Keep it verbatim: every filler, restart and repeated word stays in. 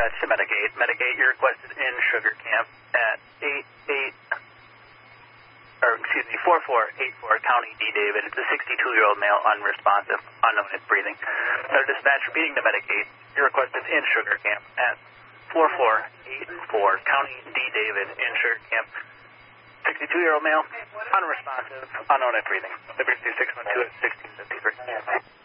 dispatch to Medigate. Medigate, you're requested in Sugar Camp at eight eight, or excuse me, four four eight four, County D. David. It's a sixty-two-year-old male, unresponsive, unknown is breathing. Another dispatch repeating to Medigate, you're requested in Sugar Camp at four four eight four, County D. David, in Sugar Camp. sixty-two-year-old male, unresponsive, unknown is breathing. Liberty six one two at sixteen fifty-three.